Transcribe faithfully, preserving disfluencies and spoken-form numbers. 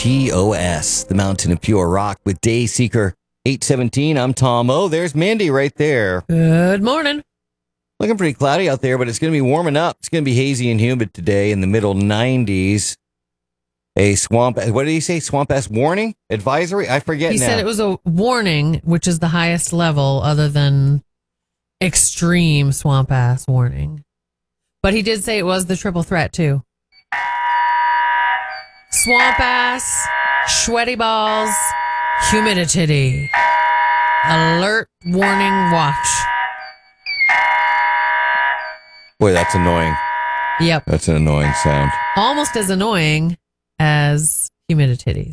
T O S, the Mountain of Pure Rock with Dayseeker eight seventeen. I'm Tom O. There's Mandy right there. Good morning. Looking pretty cloudy out there, but it's going to be warming up. It's going to be hazy and humid today in the middle nineties. A swamp, what did he say? Swamp ass warning? Advisory? I forget He now. said it was a warning, which is the highest level other than extreme swamp ass warning. But he did say it was the triple threat too. Swamp ass, sweaty balls, humidity. Alert, warning, watch. Boy, that's annoying. Yep. That's an annoying sound. Almost as annoying as humidity.